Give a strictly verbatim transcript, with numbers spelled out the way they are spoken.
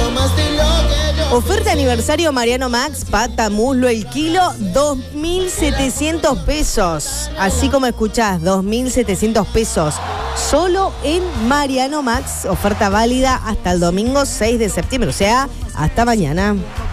Oferta aniversario Mariano Max, pata, muslo, el kilo, dos mil setecientos pesos. Así como escuchás, dos mil setecientos pesos. Solo en Mariano Max, oferta válida hasta el domingo seis de septiembre, o sea, hasta mañana.